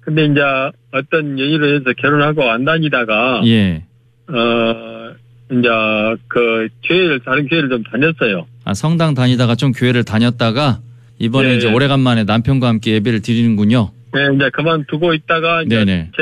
근데 이제 어떤 연유로 해서 결혼하고 안 다니다가, 예. 이제 다른 교회를 좀 다녔어요. 아, 성당 다니다가 좀 교회를 다녔다가 이번에 예. 이제 오래간만에 남편과 함께 예배를 드리는군요. 네, 이제 그만두고 있다가, 이제 네네.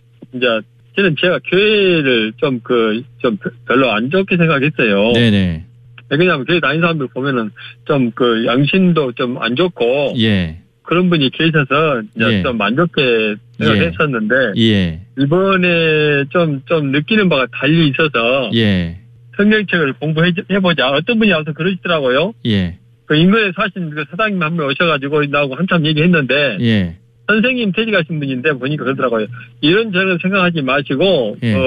저는 제가 교회를 좀 별로 안 좋게 생각했어요. 네네. 왜냐하면 교회 다니는 사람들 보면은 좀 양심도 좀 안 좋고, 예. 그런 분이 계셔서 이제 예. 좀 안 좋게 생각했었는데, 예. 이번에 좀 느끼는 바가 달리 있어서, 예. 성경책을 공부해보자. 어떤 분이 와서 그러시더라고요. 예. 그 인근에 사신 사장님 한 분 오셔가지고 나하고 한참 얘기했는데, 예. 선생님 퇴직하신 분인데 보니까 그러더라고요. 이런저런 생각하지 마시고, 예.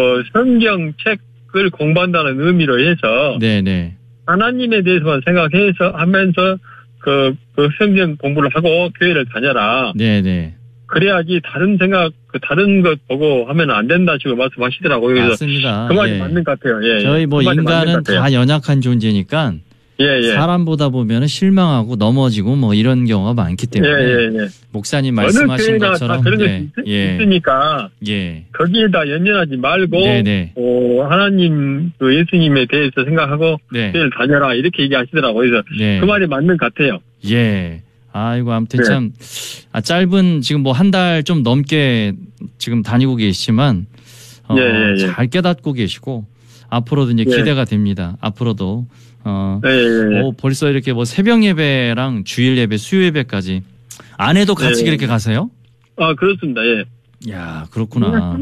성경책을 공부한다는 의미로 해서, 네네. 하나님에 대해서만 생각해서 하면서 그 성경 공부를 하고 교회를 다녀라. 네네. 그래야지 다른 것 보고 하면 안 된다 지금 말씀하시더라고요. 그래서 맞습니다. 그 말이 예. 맞는 것 같아요. 예. 저희 그 말이 맞는 인간은 것 같아요. 다 연약한 존재니까 예. 사람 보다 보면 실망하고 넘어지고 이런 경우가 많기 때문에 예. 목사님 어느 말씀하신 교회나 것처럼 다 그런 것이 있으니까 예. 거기에다 연연하지 말고 네네. 하나님 예수님에 대해서 생각하고 네. 교회를 다녀라 이렇게 얘기하시더라고요. 그래서 네. 그 말이 맞는 것 같아요. 예. 아이고 아무튼 네. 참 짧은 지금 한 달 좀 넘게 지금 다니고 계시지만 예. 잘 깨닫고 계시고 앞으로도 이제 예. 기대가 됩니다. 앞으로도 예. 벌써 이렇게 새벽 예배랑 주일 예배, 수요 예배까지 아내도 같이 예. 이렇게 가세요? 아 그렇습니다. 예. 야 그렇구나.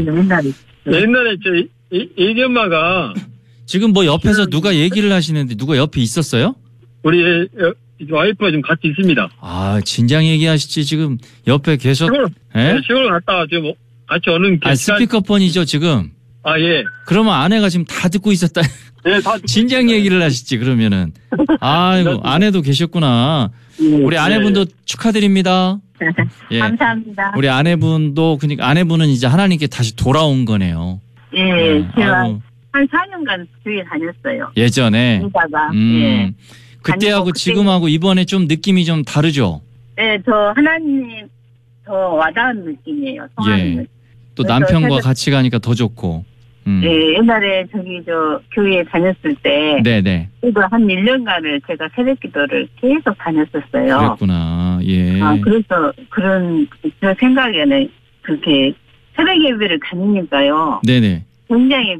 옛날에 애기 엄마가 지금 옆에서 누가 얘기를 하시는데 누가 옆에 있었어요? 우리 와이프가 지금 같이 있습니다. 아 진작 얘기하시지 지금 옆에 계셔. 시골 갔다가 지금 같이 오는 스피커폰이죠 지금. 아 예. 그러면 아내가 지금 다 듣고 있었다. 네, 다 듣고 진작 얘기를 하시지 그러면은. 아이고 아내도 계셨구나. 우리 아내분도 축하드립니다. 예. 감사합니다. 우리 아내분도 그러니까 아내분은 이제 하나님께 다시 돌아온 거네요. 예, 제가 아이고. 한 4년간 교회 다녔어요. 예전에. 그러다가 예. 그때하고 다니고 지금하고 이번에 좀 느낌이 좀 다르죠. 네, 저 하나님 더 와닿은 느낌이에요. 예. 또 남편과 같이 가니까 더 좋고. 예, 옛날에 교회에 다녔을 때 네네. 그래도 한 1년간을 제가 새벽기도를 계속 다녔었어요. 그랬구나. 예. 그래서 제 생각에는 그렇게 새벽 예배를 다니니까요. 네네. 굉장히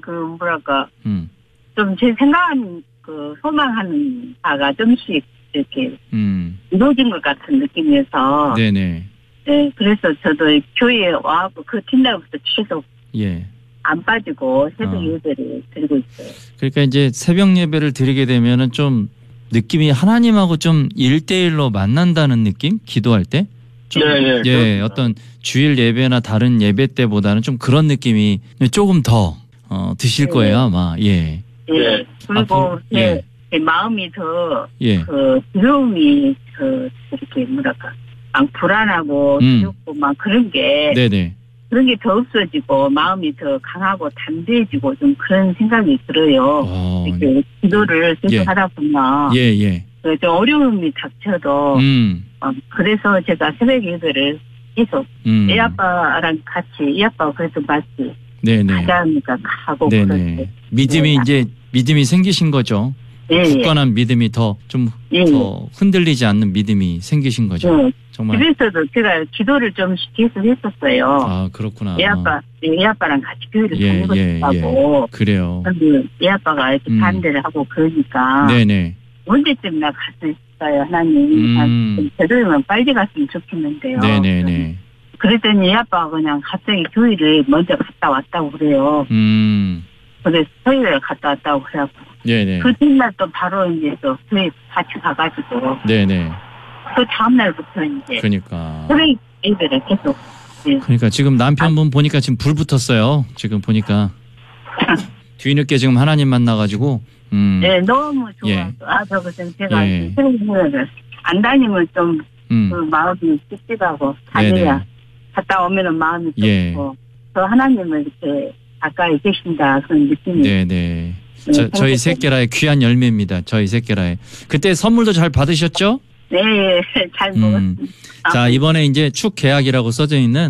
좀 제 생각하는 소망하는 바가 좀씩 이렇게 이루어진 것 같은 느낌이어서. 네네. 네, 그래서 저도 교회에 와서 그 뒷날부터 계속 예. 안 빠지고 새벽 예배를 드리고 있어요. 그러니까 이제 새벽 예배를 드리게 되면은 좀 느낌이 하나님하고 좀 1대1로 만난다는 느낌? 기도할 때? 예, 어떤 주일 예배나 다른 예배 때보다는 좀 그런 느낌이 조금 더 드실 거예요, 아마. 예. 예. 그리고 제 마음이 더 두려움이 이렇게 막 불안하고 두렵고 막 그런 게 네네. 그런 게 더 없어지고 마음이 더 강하고 담대해지고 좀 그런 생각이 들어요. 이렇게 기도를 계속 하다 보면 좀 어려움이 닥쳐도 그래서 제가 새벽 예배를 계속 애 아빠랑 같이 애 아빠가 그래서 맞지 가자니까 가고 그렇게 믿음이 생기신 거죠. 굳건한 믿음이 더 흔들리지 않는 믿음이 생기신 거죠. 정말. 그래서도 제가 기도를 좀 계속 했었어요. 아, 그렇구나. 애 아빠랑 같이 교회를 다니고 싶다고. 그래요. 근데 애 아빠가 이렇게 반대를 하고 그러니까. 네네. 언제쯤이나 갈 수 있어요, 하나님. 되도록이면 빨리 갔으면 좋겠는데요. 네네네. 그랬더니 애 아빠가 그냥 갑자기 교회를 먼저 갔다 왔다고 그래요. 그래서 토요일에 갔다 왔다고 그래갖고. 네네. 그 뒷날 또 바로 이제 또 교회 같이 가가지고. 네네. 그 다음날부터 이제. 그러니까. 토요일 예배를 계속. 예. 그러니까 지금 남편분 보니까 지금 불 붙었어요. 지금 보니까. 뒤늦게 지금 하나님 만나가지고. 네, 너무 좋아서. 제가 안 다니면 좀 그 마음이 찝찝하고 다녀야 갔다 오면은 마음이 좋고 또 하나님을 이렇게 가까이 계신다 그런 느낌이. 네네. 저희 새끼라의 귀한 열매입니다. 저희 새끼라의. 그때 선물도 잘 받으셨죠? 네, 잘 먹었습니다. 자, 이번에 이제 축 계약이라고 써져 있는